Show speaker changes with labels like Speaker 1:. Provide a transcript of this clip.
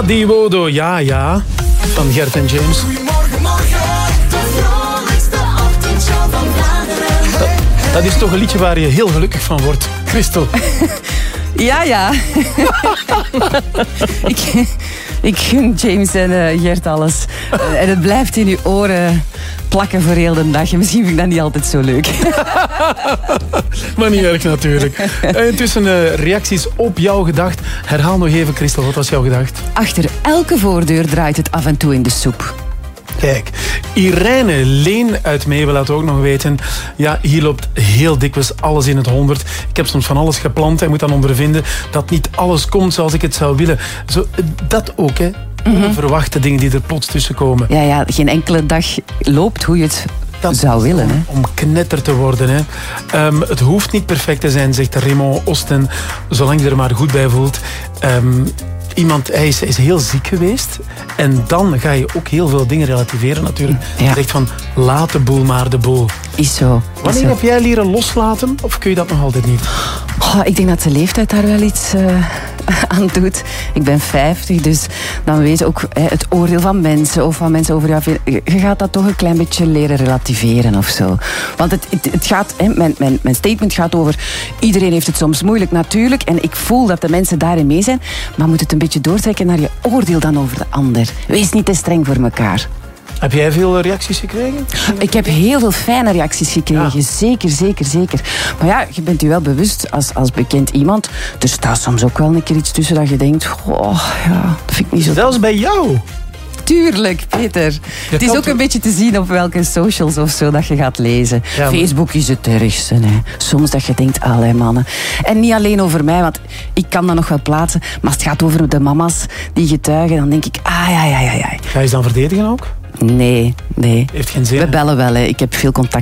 Speaker 1: Adi Wodo, ja. Van Gert en James.
Speaker 2: Goedemorgen, morgen. De vrolijkste ochtendshow van Vlaanderen.
Speaker 1: Dat is toch een liedje waar je heel gelukkig van wordt. Christel.
Speaker 3: Ja. ik gun James en Gert alles. En het blijft in uw oren plakken voor heel de dag. En misschien vind ik dat niet altijd zo leuk.
Speaker 1: Maar niet erg natuurlijk. Intussen reacties op jouw gedacht. Herhaal nog even, Christel, wat was jouw gedacht?
Speaker 3: Achter elke voordeur draait het af en toe in de soep.
Speaker 1: Kijk, Irene Leen uit Meeuwen laat ook nog weten. Ja, hier loopt heel dikwijls alles in het 100. Ik heb soms van alles gepland en moet dan ondervinden dat niet alles komt zoals ik het zou willen. Zo, dat ook, hè. Onverwachte dingen die er plots tussen komen.
Speaker 3: Ja, geen enkele dag loopt hoe je het zou willen. Hè?
Speaker 1: Om knetter te worden. Hè. Het hoeft niet perfect te zijn, zegt Raymond Osten, zolang je er maar goed bij voelt. Hij is heel ziek geweest. En dan ga je ook heel veel dingen relativeren natuurlijk.
Speaker 3: Ja.
Speaker 1: Je zegt van, laat de boel maar de boel.
Speaker 3: Is zo.
Speaker 1: Wanneer heb jij leren loslaten? Of kun je dat nog altijd niet?
Speaker 3: Ik denk dat de leeftijd daar wel iets aan doet. Ik ben 50, dus dan weet je ook het oordeel van mensen of van mensen over jou. Je gaat dat toch een klein beetje leren relativeren of zo. Want het gaat, mijn statement gaat over iedereen heeft het soms moeilijk natuurlijk. En ik voel dat de mensen daarin mee zijn. Maar moet het een beetje doortrekken naar je oordeel dan over de ander. Wees niet te streng voor elkaar.
Speaker 1: Heb jij veel reacties gekregen?
Speaker 3: Ik heb heel veel fijne reacties gekregen. Ja. Zeker. Maar ja, je bent je wel bewust als bekend iemand. Er staat soms ook wel een keer iets tussen dat je denkt... dat vind ik niet zo...
Speaker 1: Zelfs bij jou?
Speaker 3: Tuurlijk, Peter. Het is ook een beetje te zien op welke socials of zo dat je gaat lezen. Ja, maar... Facebook is het ergste. Hè. Soms dat je denkt, allee mannen. En niet alleen over mij, want ik kan dat nog wel plaatsen. Maar als het gaat over de mama's die getuigen, dan denk ik, ja.
Speaker 1: Ga je ze dan verdedigen ook?
Speaker 3: Nee.
Speaker 1: Heeft geen zin.
Speaker 3: We bellen wel, hè. Ik heb veel contact